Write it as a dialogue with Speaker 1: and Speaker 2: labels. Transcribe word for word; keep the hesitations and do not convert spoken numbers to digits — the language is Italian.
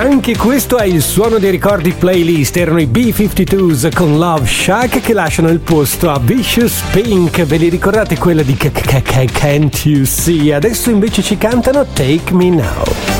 Speaker 1: Anche questo è il suono dei ricordi playlist. Erano i B cinquantadue con Love Shack che lasciano il posto a Vicious Pink. Ve li ricordate quella di Can't You See? Adesso invece ci cantano Take Me Now.